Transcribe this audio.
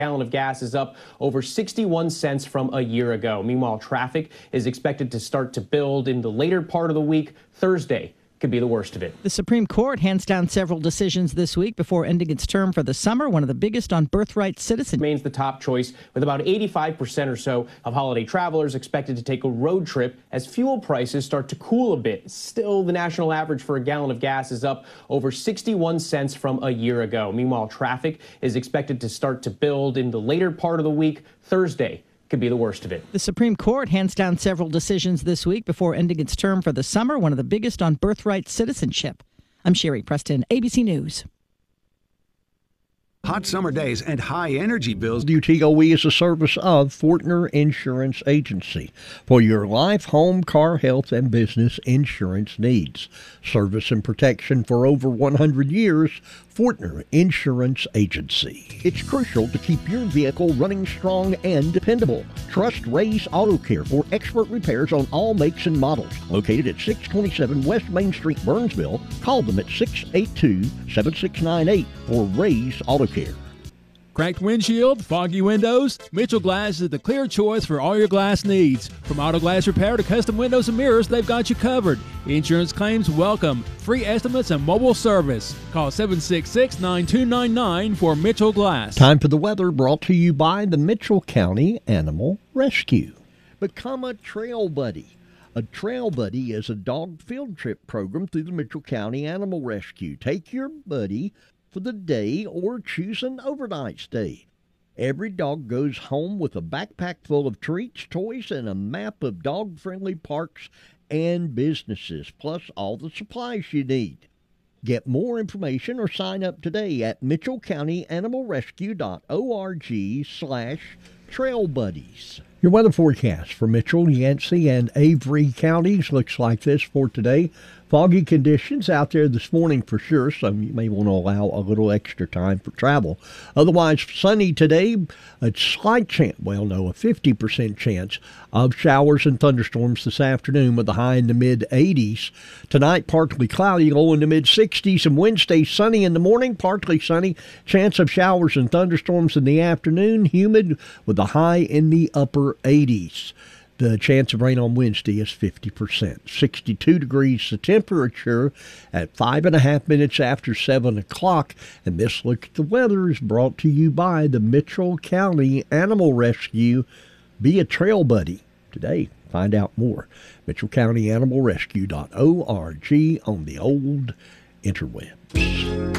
Gallon of gas is up over 61 cents from a year ago. Meanwhile, traffic is expected to start to build in the later part of the week. Thursday could be the worst of it. The Supreme Court hands down several decisions this week before ending its term for the summer, one of the biggest on birthright citizenship. Remains the top choice, with about 85% or so of holiday travelers expected to take a road trip as fuel prices start to cool a bit. Still, the national average for a gallon of gas is up over 61 cents from a year ago. Meanwhile, traffic is expected to start to build in the later part of the week. Thursday could be the worst of it. The Supreme Court hands down several decisions this week before ending its term for the summer, one of the biggest on birthright citizenship. I'm Sherry Preston, ABC News. Hot summer days and high energy bills. WTOE is a service of Fortner Insurance Agency for your life, home, car, health, and business insurance needs. Service and protection for over 100 years. Fortner Insurance Agency. It's crucial to keep your vehicle running strong and dependable. Trust Ray's Auto Care for expert repairs on all makes and models. Located at 627 West Main Street, Burnsville. Call them at 682-7698 for Ray's Auto Care. Cracked windshield, foggy windows? Mitchell Glass is the clear choice for all your glass needs. From auto glass repair to custom windows and mirrors, they've got you covered. Insurance claims welcome. Free estimates and mobile service. Call 766-9299 for Mitchell Glass. Time for the weather, brought to you by the Mitchell County Animal Rescue. Become a Trail Buddy. A Trail Buddy is a dog field trip program through the Mitchell County Animal Rescue. Take your buddy for the day or choose an overnight stay. Every dog goes home with a backpack full of treats, toys, and a map of dog-friendly parks and businesses, plus all the supplies you need. Get more information or sign up today at mitchellcountyanimalrescue.org/Trail Buddies. Your weather forecast for Mitchell, Yancey, and Avery counties looks like this for today. Foggy conditions out there this morning for sure, so you may want to allow a little extra time for travel. Otherwise, sunny today, a slight chance, a 50% chance of showers and thunderstorms this afternoon with a high in the mid-80s. Tonight, partly cloudy, low in the mid-60s, and Wednesday, sunny in the morning, partly sunny, chance of showers and thunderstorms in the afternoon, humid with a high in the upper 80s. The chance of rain on Wednesday is 50%. 62 degrees the temperature at 5.5 minutes after 7 o'clock. And this look at the weather is brought to you by the Mitchell County Animal Rescue. Be a Trail Buddy today. Find out more. MitchellCountyAnimalRescue.org on the old interwebs.